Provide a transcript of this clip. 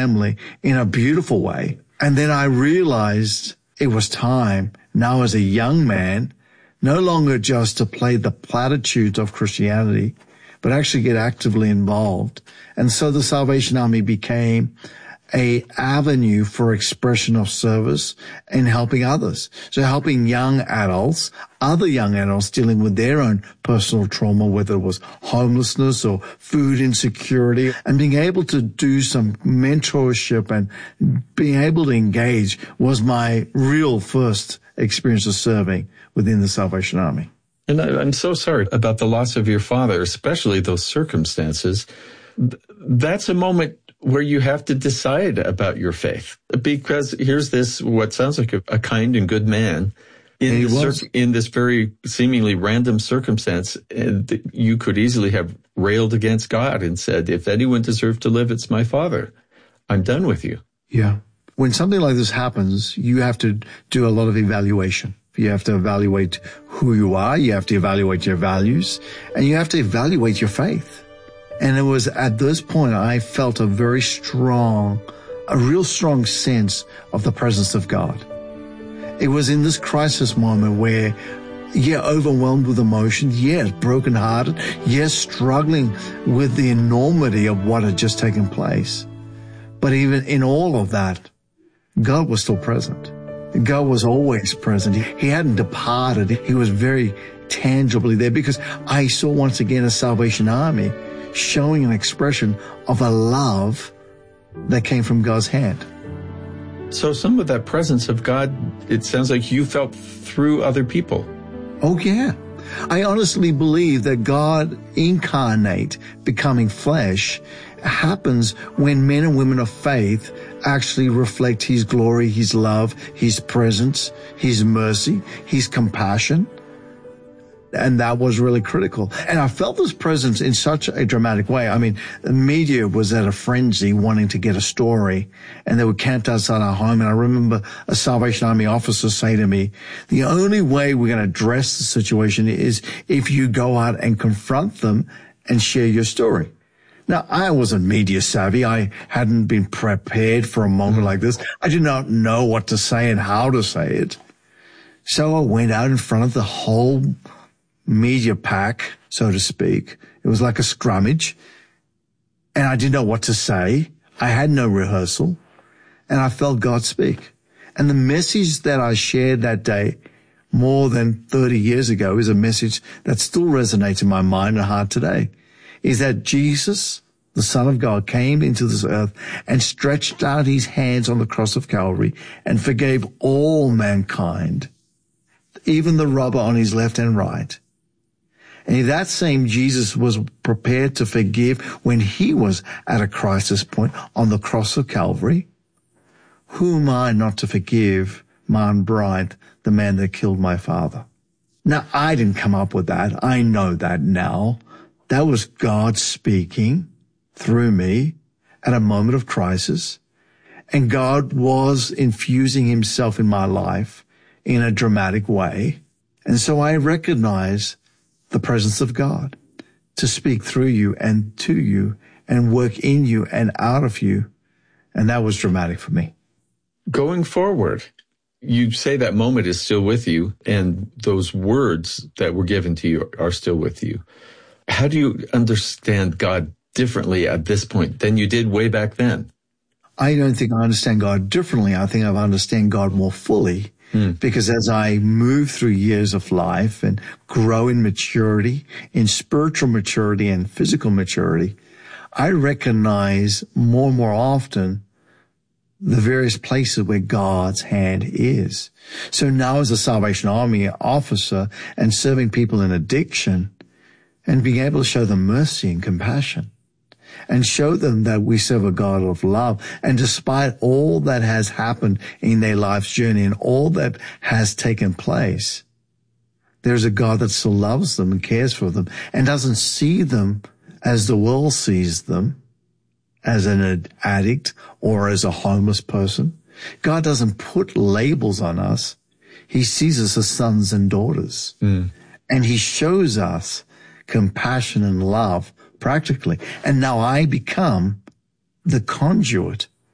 family in a beautiful way. And then I realized it was time now as a young man, no longer just to play the platitudes of Christianity, but actually get actively involved. And so the Salvation Army became a avenue for expression of service and helping others. So helping young adults, other young adults dealing with their own personal trauma, whether it was homelessness or food insecurity, and being able to do some mentorship and being able to engage was my real first experience of serving within the Salvation Army. And I'm so sorry about the loss of your father, especially those circumstances. That's a moment where you have to decide about your faith. Because here's this, what sounds like a kind and good man, in this very seemingly random circumstance, and you could easily have railed against God and said, if anyone deserved to live, it's my father. I'm done with you. Yeah. When something like this happens, you have to do a lot of evaluation. You have to evaluate who you are, you have to evaluate your values, and you have to evaluate your faith. And it was at this point I felt a real strong sense of the presence of God. It was in this crisis moment where, overwhelmed with emotion, brokenhearted, struggling with the enormity of what had just taken place. But even in all of that, God was still present. God was always present. He hadn't departed. He was very tangibly there because I saw once again a Salvation Army showing an expression of a love that came from God's hand. So some of that presence of God, it sounds like you felt through other people. Oh, yeah. I honestly believe that God incarnate, becoming flesh, happens when men and women of faith actually reflect His glory, His love, His presence, His mercy, His compassion. And that was really critical. And I felt this presence in such a dramatic way. I mean, the media was at a frenzy wanting to get a story, and they were camped outside our home. And I remember a Salvation Army officer say to me, the only way we're going to address the situation is if you go out and confront them and share your story. Now, I wasn't media savvy. I hadn't been prepared for a moment like this. I did not know what to say and how to say it. So I went out in front of the whole media pack, so to speak. It was like a scrummage, and I didn't know what to say. I had no rehearsal, and I felt God speak. And the message that I shared that day more than 30 years ago is a message that still resonates in my mind and heart today, is that Jesus, the Son of God, came into this earth and stretched out His hands on the cross of Calvary and forgave all mankind, even the robber on His left and right. And if that same Jesus was prepared to forgive when He was at a crisis point on the cross of Calvary, who am I not to forgive Martin Bryant, the man that killed my father? Now, I didn't come up with that. I know that now. That was God speaking through me at a moment of crisis. And God was infusing Himself in my life in a dramatic way. And so I recognize the presence of God to speak through you and to you and work in you and out of you. And that was dramatic for me. Going forward, you say that moment is still with you, and those words that were given to you are still with you. How do you understand God differently at this point than you did way back then? I don't think I understand God differently. I think I understand God more fully. Because as I move through years of life and grow in maturity, in spiritual maturity and physical maturity, I recognize more and more often the various places where God's hand is. So now as a Salvation Army officer and serving people in addiction and being able to show them mercy and compassion, and show them that we serve a God of love. And despite all that has happened in their life's journey and all that has taken place, there's a God that still loves them and cares for them and doesn't see them as the world sees them, as an addict or as a homeless person. God doesn't put labels on us. He sees us as sons and daughters. And He shows us compassion and love practically. And now I become the conduit